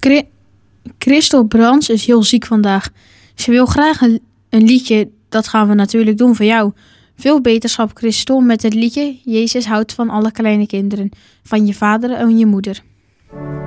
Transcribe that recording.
Christel Brands is heel ziek vandaag. Ze wil graag een liedje, dat gaan we natuurlijk doen voor jou. Veel beterschap, Christel, met het liedje Jezus houdt van alle kleine kinderen, van je vader en je moeder.